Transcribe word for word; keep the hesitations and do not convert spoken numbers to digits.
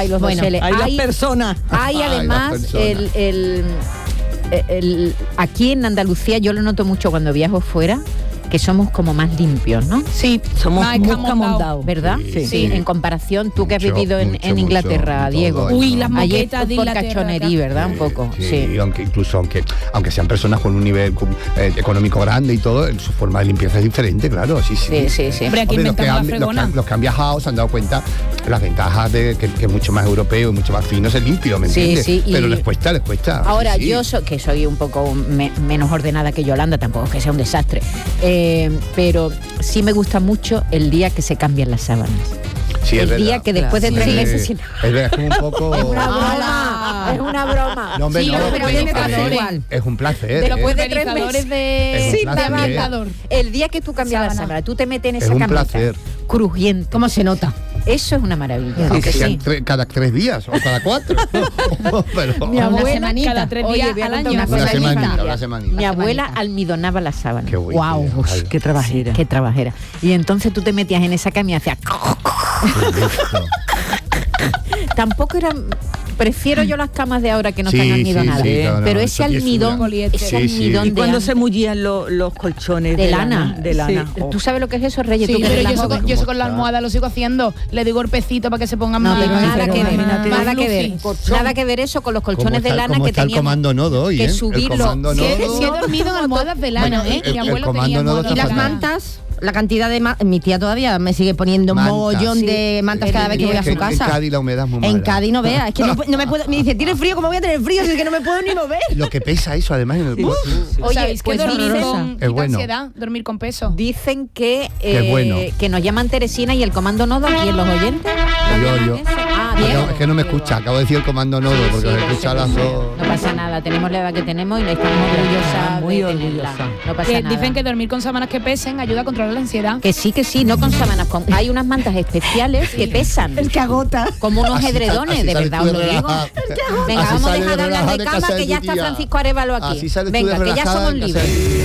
hay los Bueno, doseles. Hay, Hay, las personas. hay Ay, además las personas. el, el, el- aquí en Andalucía yo lo noto mucho cuando viajo fuera, que somos como más limpios, ¿no? Sí, Somos más muy escamondados. camondados. ¿Verdad? Sí, Sí, sí. en comparación, tú que has Mucho, vivido en, mucho, en Inglaterra, mucho, Diego. todo, Uy, las Allí es moquetas de por Inglaterra, cachonería, ¿verdad? Un poco, Sí, sí. aunque incluso aunque aunque sean personas con un nivel eh, económico grande y todo, su forma de limpieza es diferente, claro, sí, sí. Sí, sí, sí. Hombre, aquí Hombre, los, que inventamos la han, los, que fregona. han, los que han viajado se han dado cuenta las ventajas de que, que es mucho más europeo y mucho más fino ser limpio, ¿me Sí, entiendes? sí, y- Pero les cuesta, les cuesta. Ahora, sí, sí. yo so- que soy un poco me- menos ordenada que Yolanda, tampoco es que sea un desastre, eh, pero sí me gusta mucho el día que se cambian las sábanas. Sí, es el verdad. día que después de Sí. tres meses sin... Es verdad, es como un poco... Es una broma, Ah. es una broma. No, hombre, Sí, no, los pero pulverizadores. es- Igual. es un placer. Después ¿eh? de tres Pulverizadores meses. de, Es un sí, de placer. ambientador. El día que tú cambias la Sábana. sábana, tú te metes en Es esa un camita placer. crujiente. ¿Cómo se nota? Eso es una maravilla. Aunque Sí. sean tre- cada tres días o cada cuatro. Pero, Mi Una abuela, semanita. Cada tres días voy a al contar año. una Una cosa de mi semanita, familia. una semanita. Mi abuela semanita. almidonaba la sábana. Qué bueno. Guau, Qué uy, Qué trabajera. qué trabajera. Y entonces tú te metías en esa cama y hacías... Tampoco eran... Prefiero yo las camas de ahora que no Sí, están sí, almidonadas. sí, claro, pero no, ese eso sí es almidón, una- ese Sí, sí. almidón Y de cuando antes- se mullían lo- los colchones de de, lana. De lana. Sí. Oh. ¿Tú sabes lo que es eso, Reyes? Sí, ¿Tú que pero eres yo, la eso con, joven? yo eso con la ¿Cómo almohada lo sigo haciendo. Le digo el pecito para que se pongan No, más. pero nada pero que ver, imagínate. nada que ver, Lucy. nada que ver eso con los ¿Cómo colchones de está- lana cómo que está el teníamos comando nodo hoy, que eh? El subirlo. comando Si he, nodo. si he dormido en almohadas de lana, Bueno, ¿eh? el- Mi el abuelo comando tenía nodo almohadas está Y las de fatal. lana. mantas, la cantidad de ma- mi tía todavía me sigue poniendo un Mantas. mogollón Sí. de mantas En cada vez que voy a Es que su en- En casa. Cádiz la humedad es muy mala. En Cádiz no veas, es que no, no me puedo, me dice, ¿tienes frío? ¿Cómo voy a tener frío? Si es que no me puedo ni mover. Lo que pesa eso además en el cuerpo. Oye, ¿Sabéis que pues dormir dicen, con Es quita bueno. ansiedad? Dormir con peso. dicen que, Qué eh, bueno. que nos llaman Teresina y el comando nodo aquí en los oyentes. ¿Nos Yo, llaman yo. eso? Ah, No, Diego. es que no me escucha, acabo de decir el comando nodo, Sí, porque sí, me lo escucha sé, las lo sé. dos. No pasa nada, tenemos la edad que tenemos y estamos orgullosas. muy de tenerla. orgullosa. No pasa Que nada. dicen que dormir con sábanas que pesen ayuda a controlar la ansiedad. Que sí, que sí, no con sábanas, con, hay unas mantas especiales que pesan. Es que agota. Como unos Así sal- edredones, así de sales verdad tú os de lo digo. relajada. Venga, Así vamos a sales dejar de hablar relajada de casa cama, de que tu ya está tía. Francisco Arévalo aquí. Así sales tú de Venga, que ya relajada somos en casa de libres. tu tía.